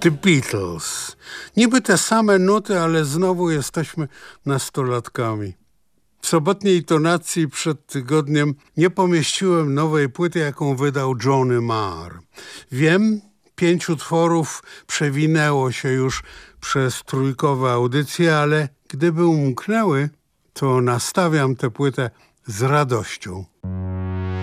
The Beatles. Niby te same nuty, ale znowu jesteśmy nastolatkami. W sobotniej tonacji przed tygodniem nie pomieściłem nowej płyty, jaką wydał Johnny Marr. Wiem, 5 utworów przewinęło się już przez trójkowe audycje, ale gdyby umknęły, to nastawiam tę płytę z radością.